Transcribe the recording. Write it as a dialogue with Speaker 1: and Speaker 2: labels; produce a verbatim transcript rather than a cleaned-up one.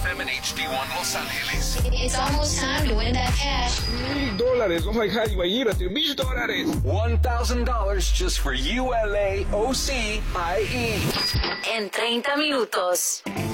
Speaker 1: M and H D one Los Angeles.
Speaker 2: It's almost time to win that cash.
Speaker 3: Mil dólares. Oh my God, imagínate, mil dólares.
Speaker 1: one thousand dollars just for U L A O C I E.
Speaker 2: En treinta minutos.